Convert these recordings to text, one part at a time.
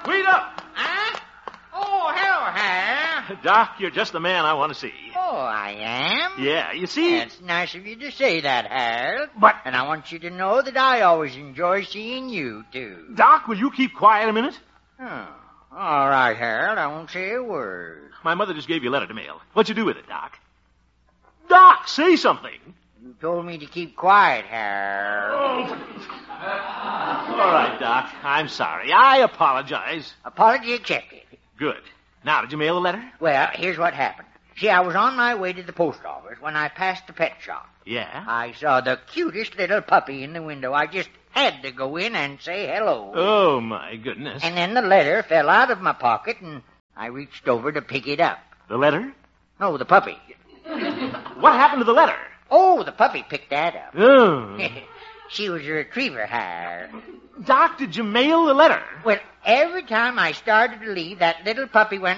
Wait up! Huh? Oh, hello, Hal. Doc, you're just the man I want to see. Oh, I am? Yeah, you see... It's nice of you to say that, Harold. But... And I want you to know that I always enjoy seeing you, too. Doc, will you keep quiet a minute? Oh, all right, Harold. I won't say a word. My mother just gave you a letter to mail. What'd you do with it, Doc? Doc, say something. You told me to keep quiet, Harold. All right, Doc. I'm sorry. I apologize. Apology accepted. Good. Now, did you mail the letter? Well, here's what happened. See, I was on my way to the post office when I passed the pet shop. Yeah? I saw the cutest little puppy in the window. I just had to go in and say hello. Oh, my goodness. And then the letter fell out of my pocket, and I reached over to pick it up. The letter? No, the puppy. What happened to the letter? Oh, the puppy picked that up. Oh. She was a retriever, Har. Doc, did you mail the letter? Well, every time I started to leave, that little puppy went...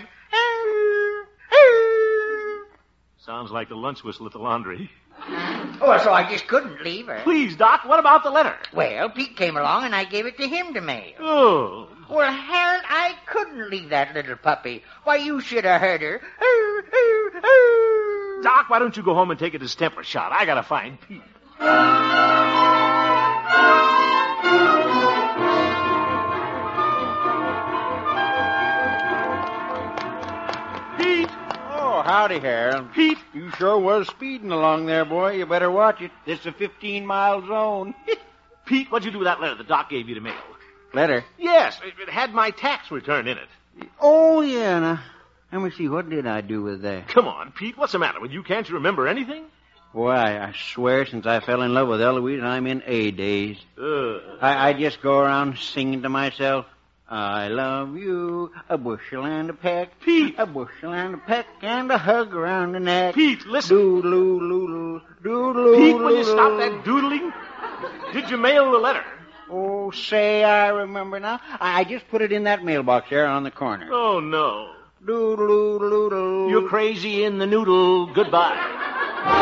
Sounds like the lunch whistle at the laundry. Oh, so I just couldn't leave her. Please, Doc, what about the letter? Well, Pete came along and I gave it to him to mail. Oh. Well, Harold, I couldn't leave that little puppy. Why, you should have heard her. Doc, why don't you go home and take a distemper shot? I gotta find Pete. Pete! Oh, howdy, Harold. Pete! You sure was speeding along there, boy. You better watch it. This is a 15-mile zone. Pete, what'd you do with that letter the doc gave you to mail? Letter? Yes, it had my tax return in it. Oh, yeah. Now, let me see. What did I do with that? Come on, Pete, what's the matter with you? Can't you remember anything? Boy, I swear since I fell in love with Eloise, I'm in A days. I just go around singing to myself, I love you, a bushel and a peck. Pete! A bushel and a peck and a hug around the neck. Pete, listen. Doodle-oo, doodle, doodle-oo, Pete, will you stop that doodling? Did you mail the letter? Oh, say, I remember now. I just put it in that mailbox there on the corner. Oh, no. Doodle-oo, doodle. You're crazy in the noodle. Goodbye.